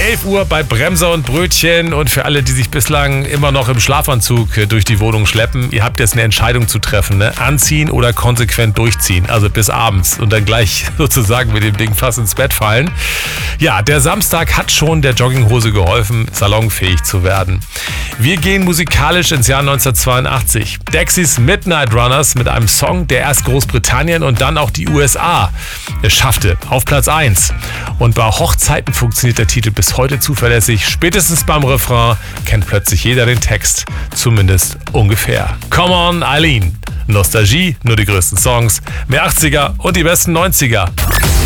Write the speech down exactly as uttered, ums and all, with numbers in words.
elf Uhr bei Bremser und Brötchen. Und für alle, die sich bislang immer noch im Schlafanzug durch die Wohnung schleppen, ihr habt jetzt eine Entscheidung zu treffen. Ne? Anziehen oder konsequent durchziehen. Also bis abends und dann gleich sozusagen mit dem Ding fast ins Bett fallen. Ja, der Samstag hat schon der Jogginghose geholfen, salonfähig zu werden. Wir gehen musikalisch ins Jahr neunzehnhundertzweiundachtzig. Dexys Midnight Runners mit einem Song, der erst Großbritannien und dann auch die U S A es schaffte. Auf Platz eins. Und bei Hochzeiten funktioniert der Titel bis heute zuverlässig. Spätestens beim Refrain kennt plötzlich jeder den Text. Zumindest ungefähr. Come on, Eileen. Nostalgie, nur die größten Songs, mehr achtziger und die besten neunziger.